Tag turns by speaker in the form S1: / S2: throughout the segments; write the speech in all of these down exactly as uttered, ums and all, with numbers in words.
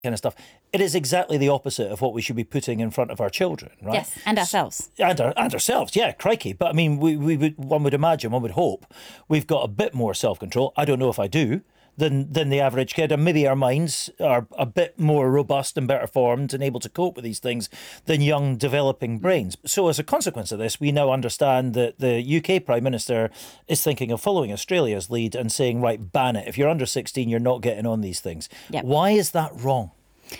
S1: kind of stuff. It is exactly the opposite of what we should be putting in front of our children, right?
S2: Yes, and ourselves.
S1: And, our, and ourselves, yeah, crikey. But I mean, we, we would, one would imagine, one would hope, we've got a bit more self-control. I don't know if I do, than than the average kid. And maybe our minds are a bit more robust and better formed and able to cope with these things than young developing brains. So as a consequence of this, we now understand that the U K Prime Minister is thinking of following Australia's lead and saying, right, ban it. If you're under sixteen, you're not getting on these things.
S2: Yep.
S1: Why is that wrong?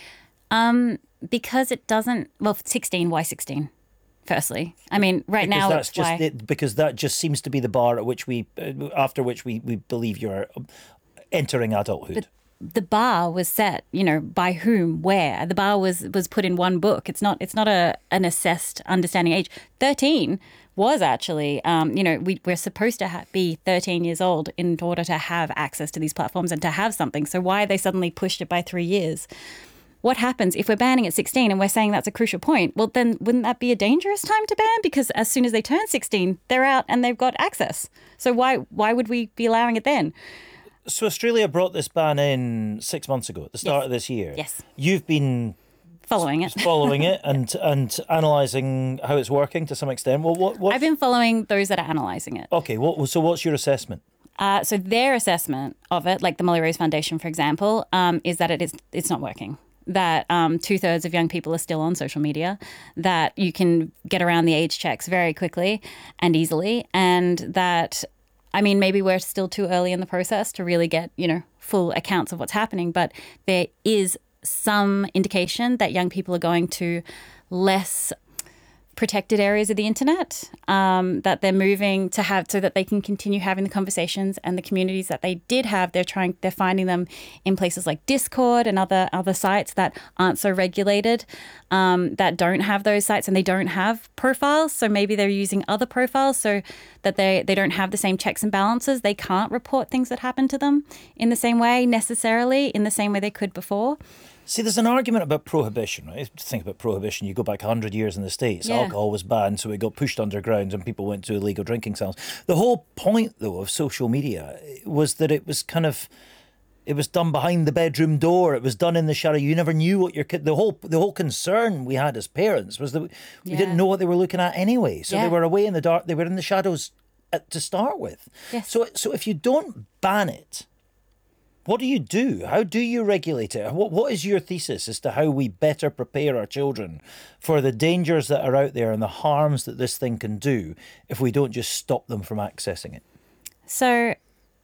S2: Um, because it doesn't, well, sixteen, why sixteen? Firstly, I mean, right
S1: because
S2: now
S1: that's
S2: it's
S1: just
S2: why...
S1: it, because that just seems to be the bar at which we, uh, after which we, we believe you're entering adulthood.
S2: But the bar was set, you know, by whom, where. The bar was was put in one book. It's not it's not a an assessed understanding age. thirteen was actually, um, you know, we, we're supposed to ha- be thirteen years old in order to have access to these platforms and to have something. So why they suddenly pushed it by three years? What happens if we're banning at sixteen and we're saying that's a crucial point? Well, then wouldn't that be a dangerous time to ban? Because as soon as they turn sixteen, they're out and they've got access. So why why would we be allowing it then?
S1: So Australia brought this ban in six months ago at the start
S2: Yes.
S1: of this year.
S2: Yes.
S1: You've been
S2: Following it.
S1: following it and and analysing how it's working to some extent. Well, what, what?
S2: I've been following those that are analysing it.
S1: Okay, what, so what's your assessment?
S2: Uh, so their assessment of it, like the Molly Rose Foundation, for example, um, is that it is it's not working. That um, two-thirds of young people are still on social media, that you can get around the age checks very quickly and easily, and that, I mean, maybe we're still too early in the process to really get, you know, full accounts of what's happening, but there is some indication that young people are going to less protected areas of the internet, um, that they're moving to have so that they can continue having the conversations, and the communities that they did have, they're trying, they're finding them in places like Discord and other other sites that aren't so regulated, um, that don't have those sites and they don't have profiles. So maybe they're using other profiles so that they, they don't have the same checks and balances. They can't report things that happen to them in the same way necessarily, in the same way they could before.
S1: See, there's an argument about prohibition, right? If you think about prohibition, you go back one hundred years in the States,
S2: Yeah.
S1: alcohol was banned, so it got pushed underground and people went to illegal drinking salons. The whole point, though, of social media was that it was kind of, it was done behind the bedroom door. It was done in the shadow. You never knew what your kid, the whole, the whole concern we had as parents was that we
S2: Yeah.
S1: didn't know what they were looking at anyway. So
S2: Yeah.
S1: they were away in the dark, they were in the shadows at, to start with.
S2: Yes.
S1: So, so if you don't ban it, what do you do? How do you regulate it? What What is your thesis as to how we better prepare our children for the dangers that are out there and the harms that this thing can do if we don't just stop them from accessing it?
S2: So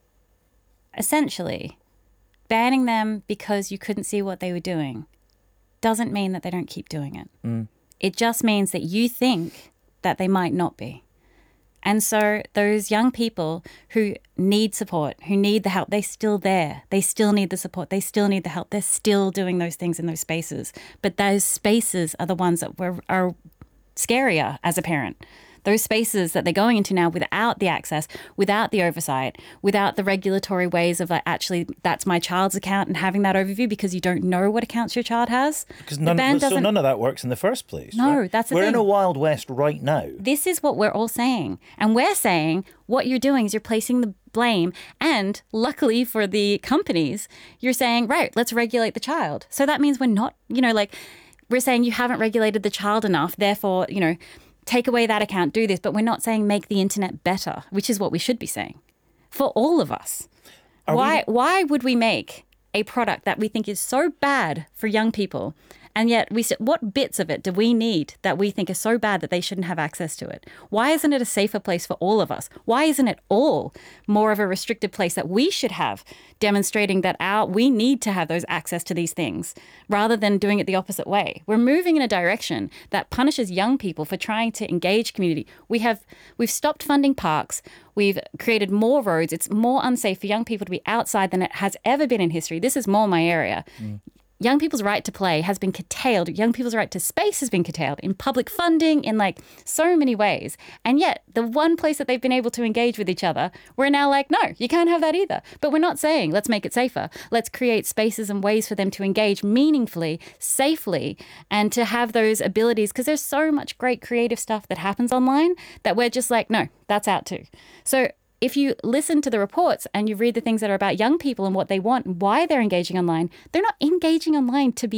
S2: essentially, banning them because you couldn't see what they were doing doesn't mean that they don't keep doing it.
S1: Mm.
S2: It just means that you think that they might not be. And so those young people who need support, who need the help, they're still there. They still need the support. They still need the help. They're still doing those things in those spaces. But those spaces are the ones that were, are scarier as a parent. Those spaces that they're going into now without the access, without the oversight, without the regulatory ways of like, actually, that's my child's account and having that overview because you don't know what accounts your child has.
S1: Because
S2: The
S1: none,
S2: ban
S1: so
S2: doesn't-
S1: none of that works in the first place.
S2: No,
S1: right?
S2: that's the
S1: We're in
S2: thing.
S1: a Wild West right now.
S2: This is what we're all saying. And we're saying what you're doing is you're placing the blame. And luckily for the companies, you're saying, right, let's regulate the child. So that means we're not, you know, like we're saying you haven't regulated the child enough. Therefore, you know, take away that account, do this. But we're not saying make the internet better, which is what we should be saying for all of us.
S1: Are
S2: Why,
S1: we-
S2: why would we make a product that we think is so bad for young people? And yet, we s- what bits of it do we need that we think are so bad that they shouldn't have access to it? Why isn't it a safer place for all of us? Why isn't it all more of a restricted place that we should have, demonstrating that our we need to have those access to these things, rather than doing it the opposite way? We're moving in a direction that punishes young people for trying to engage community. We have we've stopped funding parks. We've created more roads. It's more unsafe for young people to be outside than it has ever been in history. This is more my area.
S1: Mm.
S2: Young people's right to play has been curtailed. Young people's right to space has been curtailed in public funding, in like so many ways. And yet the one place that they've been able to engage with each other, we're now like, no, you can't have that either. But we're not saying, let's make it safer. Let's create spaces and ways for them to engage meaningfully, safely, and to have those abilities. Because there's so much great creative stuff that happens online that we're just like, no, that's out too. So if you listen to the reports and you read the things that are about young people and what they want, why they're engaging online, they're not engaging online to be